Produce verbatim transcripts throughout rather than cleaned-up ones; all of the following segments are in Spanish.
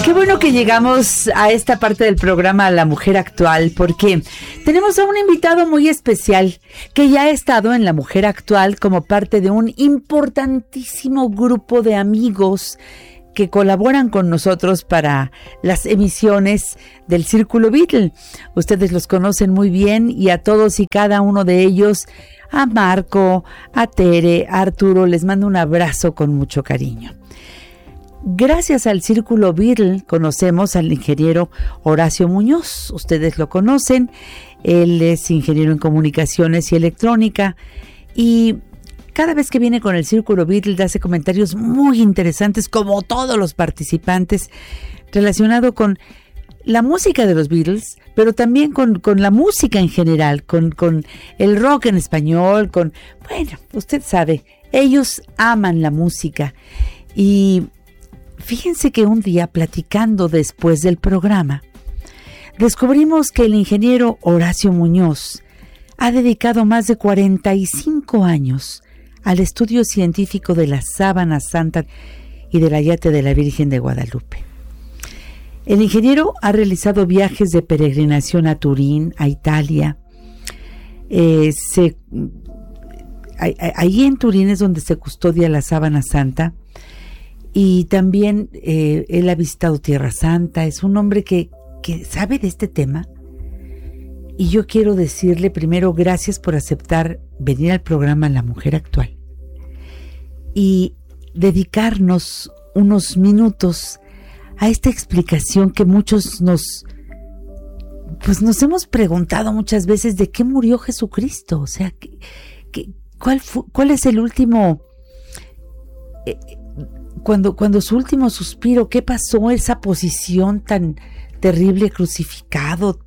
Qué bueno que llegamos a esta parte del programa La Mujer Actual, porque tenemos a un invitado muy especial que ya ha estado en La Mujer Actual como parte de un importantísimo grupo de amigos que colaboran con nosotros para las emisiones del Círculo Beatle. Ustedes los conocen muy bien y a todos y cada uno de ellos, a Marco, a Tere, a Arturo, les mando un abrazo con mucho cariño. Gracias al Círculo Beatle conocemos al ingeniero Horacio Muñoz. Ustedes lo conocen, él es ingeniero en comunicaciones y electrónica y cada vez que viene con el Círculo Beatle hace comentarios muy interesantes, como todos los participantes, relacionado con la música de los Beatles, pero también con, con la música en general, con, con el rock en español, con, bueno, usted sabe, ellos aman la música. Y fíjense que un día, platicando después del programa, descubrimos que el ingeniero Horacio Muñoz ha dedicado más de cuarenta y cinco años al estudio científico de la sábana santa y del ayate de la Virgen de Guadalupe. El ingeniero ha realizado viajes de peregrinación a Turín, a Italia. Eh, se, ahí en Turín es donde se custodia la sábana santa. Y también eh, él ha visitado Tierra Santa. Es un hombre que, que sabe de este tema. Y yo quiero decirle primero gracias por aceptar venir al programa La Mujer Actual y dedicarnos unos minutos a esta explicación que muchos nos, pues nos hemos preguntado muchas veces de qué murió Jesucristo. O sea, que, que, ¿cuál, fue, ¿cuál es el último... Eh, Cuando, cuando su último suspiro, ¿qué pasó? Esa posición tan terrible, crucificado,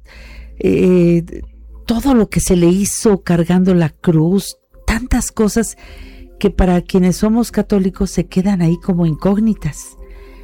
eh, todo lo que se le hizo cargando la cruz, tantas cosas que para quienes somos católicos se quedan ahí como incógnitas.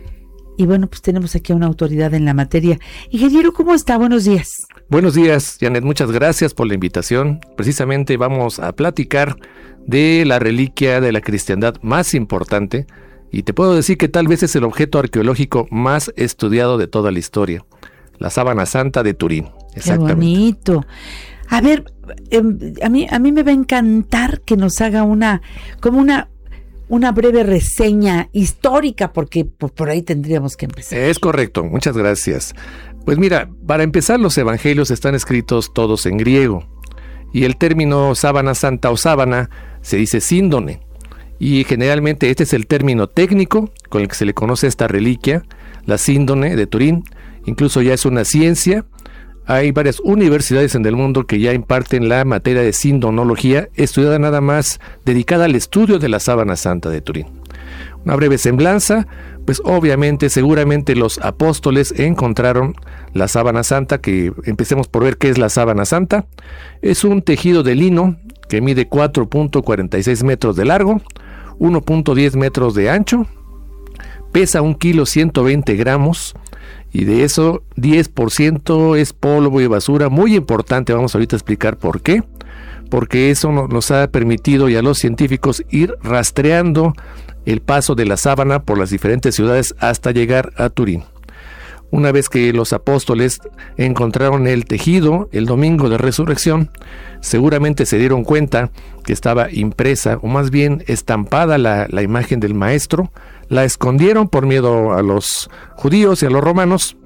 Y bueno, pues tenemos aquí a una autoridad en la materia. Ingeniero, ¿cómo está? Buenos días. Buenos días, Janet, muchas gracias por la invitación. Precisamente vamos a platicar de la reliquia de la cristiandad más importante. Y te puedo decir que tal vez es el objeto arqueológico más estudiado de toda la historia, la sábana santa de Turín. Exactamente. Qué bonito. A ver, eh, a mí a mí me va a encantar que nos haga una como una una breve reseña histórica, porque por, por ahí tendríamos que empezar. Es correcto, muchas gracias. Pues mira, para empezar, los evangelios están escritos todos en griego y el término sábana santa o sábana se dice síndone. Y generalmente este es el término técnico con el que se le conoce esta reliquia, la síndone de Turín. Incluso ya es una ciencia. Hay varias universidades en el mundo que ya imparten la materia de sindonología, estudiada nada más dedicada al estudio de la sábana santa de Turín. Una breve semblanza, pues obviamente, seguramente los apóstoles encontraron la sábana santa, que empecemos por ver qué es la sábana santa. Es un tejido de lino que mide cuatro punto cuarenta y seis metros de largo, uno punto diez metros de ancho, pesa un kilo ciento veinte gramos y de eso diez por ciento es polvo y basura. Muy importante, vamos ahorita a explicar por qué, porque eso nos ha permitido ya a los científicos ir rastreando el paso de la sábana por las diferentes ciudades hasta llegar a Turín. Una vez que los apóstoles encontraron el tejido el domingo de resurrección, seguramente se dieron cuenta que estaba impresa, o más bien estampada la, la imagen del maestro. La escondieron por miedo a los judíos y a los romanos.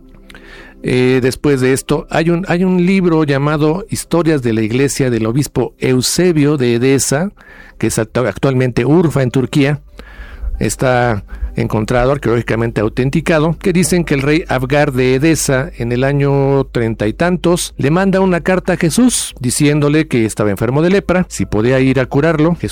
Eh, después de esto, hay un, hay un libro llamado Historias de la Iglesia del obispo Eusebio de Edesa, que es actualmente Urfa en Turquía. Está encontrado, arqueológicamente autenticado, que dicen que el rey Abgar de Edesa, en el año treinta y tantos, le manda una carta a Jesús diciéndole que estaba enfermo de lepra, si podía ir a curarlo. Jesús